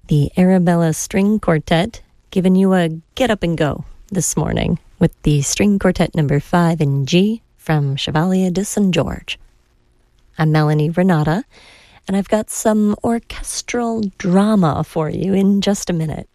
The Arabella String Quartet giving you a get up and go this morning with the String Quartet number 5 in G from Chevalier de St. George. I'm Melanie Renata, and I've got some orchestral drama for you in just a minute.